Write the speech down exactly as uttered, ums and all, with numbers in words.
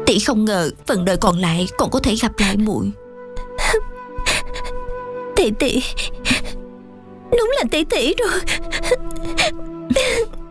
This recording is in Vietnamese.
Tỷ không ngờ phần đời còn lại còn có thể gặp lại muội. Tỷ tỷ, đúng là tỷ tỷ rồi.